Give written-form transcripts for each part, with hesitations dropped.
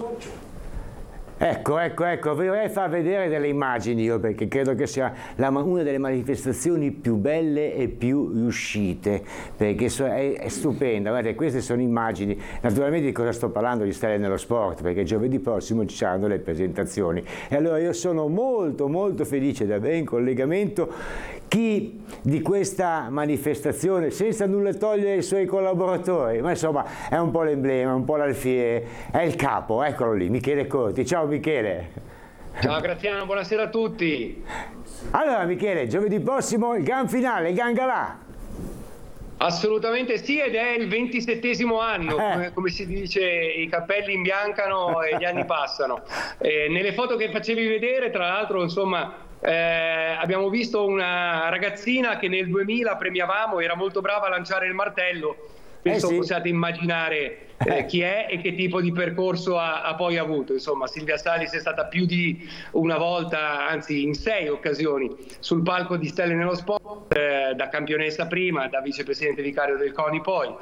Ecco, vorrei far vedere delle immagini io, perché credo che sia una delle manifestazioni più belle e più riuscite, perché è stupenda. Guardate, queste sono immagini, naturalmente di cosa sto parlando? Di Stelle nello Sport, perché giovedì prossimo ci saranno le presentazioni, e allora io sono molto molto felice di avere in collegamento chi di questa manifestazione, senza nulla togliere ai suoi collaboratori, ma insomma è un po' l'emblema, un po' l'alfiere, è il capo, eccolo lì, Michele Corti. Ciao Michele. Ciao Graziano, buonasera a tutti. Allora Michele, giovedì prossimo il gran finale, il gran galà. Assolutamente sì, ed è il 27° anno, come si dice, i capelli imbiancano e gli anni passano. Nelle foto che facevi vedere, tra l'altro, insomma, abbiamo visto una ragazzina che nel 2000 premiavamo, era molto brava a lanciare il martello. Penso sì. possiate immaginare chi è e che tipo di percorso ha poi avuto. Insomma, Silvia Salis è stata più di una volta, anzi in 6 occasioni, sul palco di Stelle nello Sport, da campionessa prima, da vicepresidente vicario del CONI poi.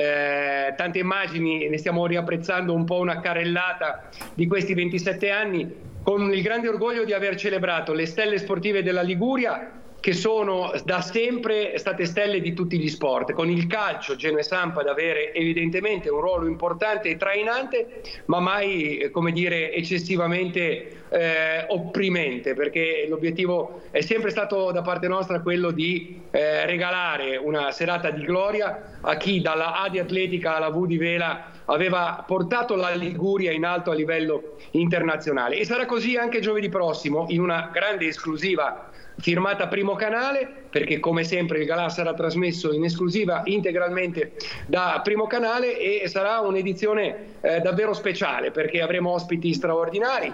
Tante immagini, ne stiamo riapprezzando un po' una carrellata di questi 27 anni, con il grande orgoglio di aver celebrato le stelle sportive della Liguria, che sono da sempre state stelle di tutti gli sport, con il calcio Genoa e Samp ad avere evidentemente un ruolo importante e trainante, ma mai, come dire, eccessivamente opprimente, perché l'obiettivo è sempre stato da parte nostra quello di regalare una serata di gloria a chi dalla A di atletica alla V di vela aveva portato la Liguria in alto a livello internazionale, e sarà così anche giovedì prossimo in una grande esclusiva firmata Primo Canale, perché come sempre il galà sarà trasmesso in esclusiva integralmente da Primo Canale, e sarà un'edizione davvero speciale, perché avremo ospiti straordinari.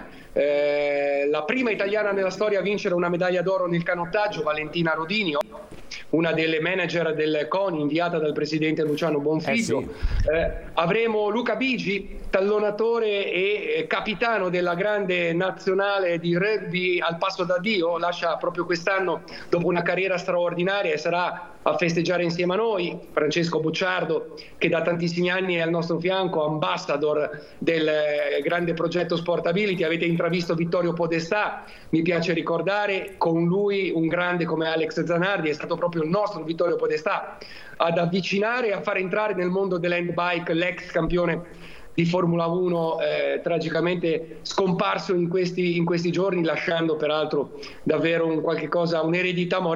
La prima italiana nella storia a vincere una medaglia d'oro nel canottaggio, Valentina Rodini, una delle manager del CONI inviata dal presidente Luciano Bonfiglio. Sì. Avremo Luca Bigi, tallonatore e capitano della grande nazionale di rugby al passo da Dio, lascia proprio quest'anno dopo una carriera straordinaria e sarà a festeggiare insieme a noi. Francesco Bocciardo, che da tantissimi anni è al nostro fianco, ambassador del grande progetto Sportability. Avete intravisto Vittorio Podestà, mi piace ricordare con lui un grande come Alex Zanardi, è stato proprio il nostro Vittorio Podestà ad avvicinare e a far entrare nel mondo dell'handbike l'ex campione di Formula 1, tragicamente scomparso in questi giorni, lasciando peraltro davvero un'eredità morale